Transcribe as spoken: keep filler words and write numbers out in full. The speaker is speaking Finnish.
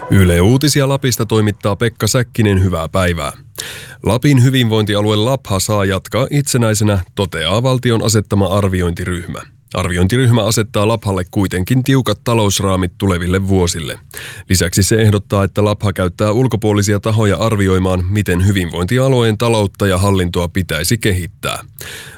Yle Uutisia Lapista toimittaa Pekka Säkkinen, hyvää päivää. Lapin hyvinvointialue Lapha saa jatkaa itsenäisenä, toteaa valtion asettama arviointiryhmä. Arviointiryhmä asettaa Laphalle kuitenkin tiukat talousraamit tuleville vuosille. Lisäksi se ehdottaa, että Lapha käyttää ulkopuolisia tahoja arvioimaan, miten hyvinvointialueen taloutta ja hallintoa pitäisi kehittää.